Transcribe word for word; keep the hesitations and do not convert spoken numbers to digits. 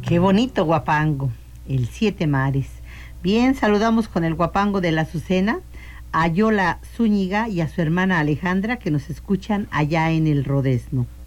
Qué bonito guapango, el Siete Mares. Bien, saludamos con el guapango de la Azucena, a Yola Zúñiga y a su hermana Alejandra que nos escuchan allá en el Rodezno.